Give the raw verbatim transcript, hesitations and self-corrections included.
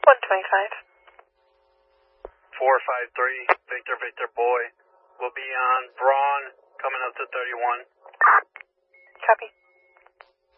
one twenty-five. four five three, Victor, Victor, boy. We'll be on Braun, coming up to thirty-one. Copy.